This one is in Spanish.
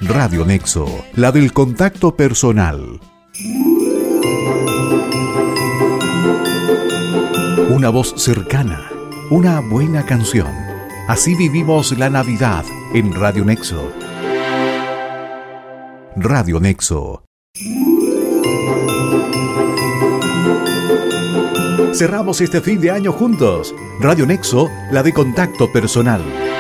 Radio Nexo, la del contacto personal. Una voz cercana, una buena canción. Así vivimos la Navidad en Radio Nexo. Radio Nexo. Cerramos este fin de año juntos. Radio Nexo, la de contacto personal.